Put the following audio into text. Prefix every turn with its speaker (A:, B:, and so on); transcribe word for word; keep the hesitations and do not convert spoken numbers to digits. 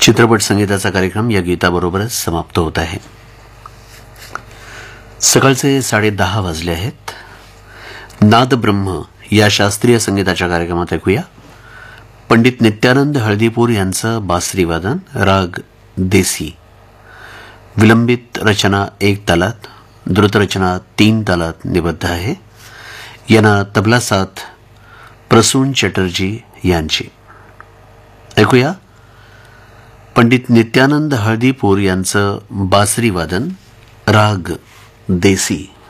A: चित्रपट संगीताचा कार्यक्रम या गीताबरोबरच समाप्त होत आहे. सकाळचे साडे दहा वाजले आहेत. नाद ब्रह्म या शास्त्रीय संगीताच्या कार्यक्रमात ऐकूया पंडित नित्यानंद हळदीपूर यांचं बासरी वादन, राग देसी. विलंबित रचना एक तालात, द्रुतरचना तीन तालात निबद्ध आहे. यांना तबला साथ प्रसून चटर्जी यांची. ऐकूया पंडित नित्यानंद हळदीपूर यांचं बासरी वादन, राग देसी.